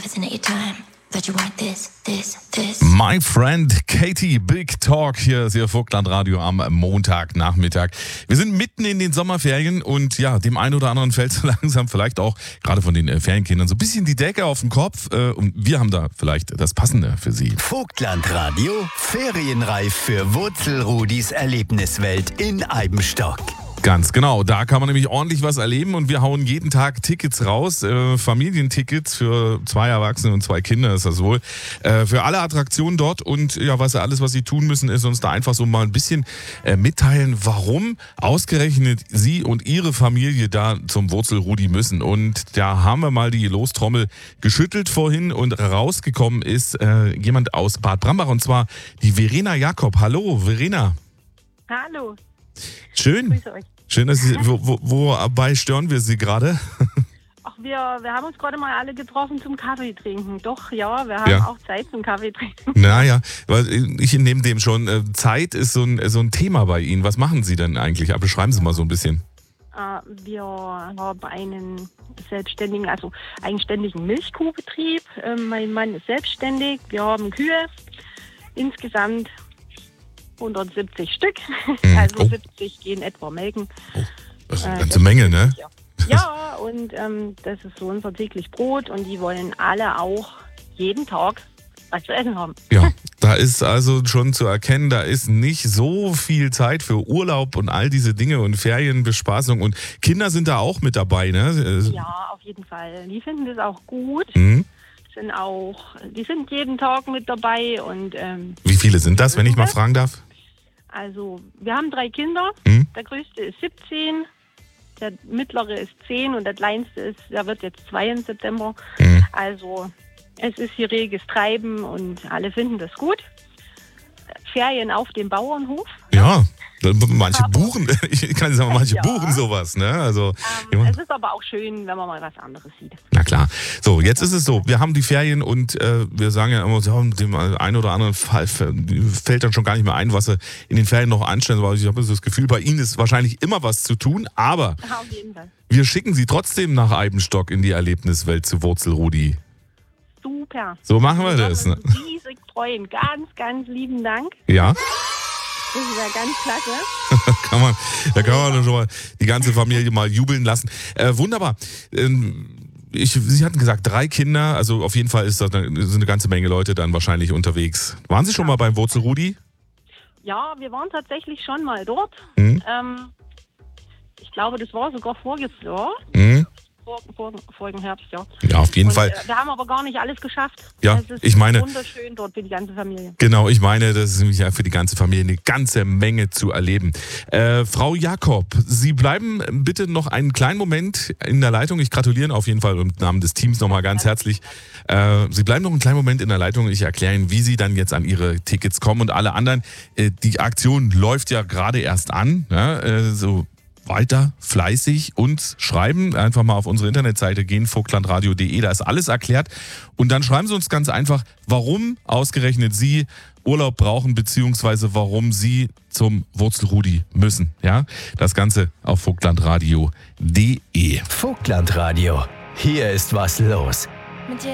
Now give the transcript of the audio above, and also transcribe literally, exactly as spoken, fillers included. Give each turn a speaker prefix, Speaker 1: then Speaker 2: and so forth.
Speaker 1: is in a time that you want this, this, this.
Speaker 2: My friend Katie, Big Talk. Hier ist Ihr Vogtlandradio am Montagnachmittag. Wir sind mitten in den Sommerferien und ja, dem einen oder anderen fällt so langsam vielleicht auch, gerade von den äh, Ferienkindern, so ein bisschen die Decke auf den Kopf. Äh, und wir haben da vielleicht das Passende für Sie.
Speaker 3: Vogtlandradio, ferienreif für Wurzelrudis Erlebniswelt in Eibenstock.
Speaker 2: Ganz genau, da kann man nämlich ordentlich was erleben und wir hauen jeden Tag Tickets raus, äh, Familientickets für zwei Erwachsene und zwei Kinder ist das wohl, äh, für alle Attraktionen dort und ja, was alles, was Sie tun müssen, ist uns da einfach so mal ein bisschen äh, mitteilen, warum ausgerechnet Sie und Ihre Familie da zum Wurzelrudi müssen. Und da haben wir mal die Lostrommel geschüttelt vorhin und rausgekommen ist äh, jemand aus Bad Brambach und zwar die Verena Jakob. Hallo, Verena.
Speaker 4: Hallo.
Speaker 2: Schön.
Speaker 4: Grüße euch.
Speaker 2: Schön, dass Sie, wo, wo, wobei stören wir Sie gerade?
Speaker 4: Ach, wir, wir haben uns gerade mal alle getroffen zum Kaffee trinken. Doch, ja, wir haben
Speaker 2: Ja.
Speaker 4: auch Zeit zum Kaffee trinken.
Speaker 2: Naja, weil ich nehme dem schon, äh, Zeit ist so ein, so ein Thema bei Ihnen. Was machen Sie denn eigentlich? Aber beschreiben Sie mal so ein bisschen.
Speaker 4: Äh, wir haben einen selbstständigen, also eigenständigen Milchkuhbetrieb. Äh, mein Mann ist selbstständig. Wir haben Kühe. Insgesamt hundertsiebzig Stück.
Speaker 2: Mhm.
Speaker 4: Also
Speaker 2: Oh.
Speaker 4: siebzig gehen etwa melken.
Speaker 2: Das ist eine
Speaker 4: Äh,
Speaker 2: ganze
Speaker 4: das-
Speaker 2: Menge, ne?
Speaker 4: Ja, ja und ähm, das ist so unser täglich Brot und die wollen alle auch jeden Tag was zu essen haben.
Speaker 2: Ja, da ist also schon zu erkennen, da ist nicht so viel Zeit für Urlaub und all diese Dinge und Ferienbespaßung und Kinder sind da auch mit dabei, ne?
Speaker 4: Ja, auf jeden Fall. Die finden das auch gut.
Speaker 2: Mhm.
Speaker 4: Sind auch, die sind jeden Tag mit dabei und ähm,
Speaker 2: Wie viele sind das, wenn ich mal fragen darf?
Speaker 4: also wir haben drei Kinder.
Speaker 2: Mhm.
Speaker 4: Der größte ist siebzehn, der mittlere ist zehn und der kleinste ist, der wird jetzt zwei im September.
Speaker 2: Mhm.
Speaker 4: Also es ist hier reges Treiben und alle finden das gut. Ferien auf dem Bauernhof.
Speaker 2: Ja, manche
Speaker 4: Aber-
Speaker 2: buchen, ich kann sagen, manche
Speaker 4: Ja.
Speaker 2: buchen sowas, ne? Also,
Speaker 4: Ähm,
Speaker 2: ja.
Speaker 4: es ist aber auch schön, wenn man mal was anderes sieht.
Speaker 2: Na klar. So, jetzt ist es so, wir haben die Ferien und äh, wir sagen ja immer, ja, dem einen oder anderen Fall fällt dann schon gar nicht mehr ein, was sie in den Ferien noch anstellen, weil ich habe so das Gefühl, bei Ihnen ist wahrscheinlich immer was zu tun, aber
Speaker 4: Auf jeden Fall.
Speaker 2: wir schicken Sie trotzdem nach Eibenstock in die Erlebniswelt zu Wurzelrudi.
Speaker 4: Super.
Speaker 2: So machen wir das, ne?
Speaker 4: würden uns riesig freuen. Ganz, ganz lieben Dank.
Speaker 2: Ja,
Speaker 4: Das ist ja ganz klasse.
Speaker 2: kann man, da kann man dann schon mal die ganze Familie mal jubeln lassen. Äh, wunderbar. Ähm, ich, Sie hatten gesagt, drei Kinder, also auf jeden Fall ist das eine, sind eine ganze Menge Leute dann wahrscheinlich unterwegs. Waren Sie schon mal beim Wurzelrudi?
Speaker 4: Ja, wir waren tatsächlich schon mal dort.
Speaker 2: Mhm.
Speaker 4: Ähm, ich glaube, das war sogar voriges Jahr.
Speaker 2: Mhm.
Speaker 4: Vor, vor, vorigen Herbst, ja.
Speaker 2: Ja, auf jeden
Speaker 4: Und,
Speaker 2: Fall.
Speaker 4: äh, wir haben aber gar nicht alles geschafft.
Speaker 2: Ja,
Speaker 4: Es ist
Speaker 2: ich meine-
Speaker 4: wunderschön dort für die ganze Familie.
Speaker 2: Genau, ich meine, das ist nämlich ja für die ganze Familie eine ganze Menge zu erleben. Äh, Frau Jakob, Sie bleiben bitte noch einen kleinen Moment in der Leitung. Ich gratuliere Ihnen auf jeden Fall im Namen des Teams nochmal ganz herzlich. Äh, Sie bleiben noch einen kleinen Moment in der Leitung. Ich erkläre Ihnen, wie Sie dann jetzt an Ihre Tickets kommen und alle anderen. Äh, die Aktion läuft ja gerade erst an. Ja, äh, so weiter fleißig uns schreiben. Einfach mal auf unsere Internetseite gehen, vogtlandradio punkt de, da ist alles erklärt. Und dann schreiben Sie uns ganz einfach, warum ausgerechnet Sie Urlaub brauchen, beziehungsweise warum Sie zum Wurzelrudi müssen. Ja, das Ganze auf vogtlandradio punkt de.
Speaker 3: Vogtlandradio, hier ist was los.
Speaker 1: Mit dir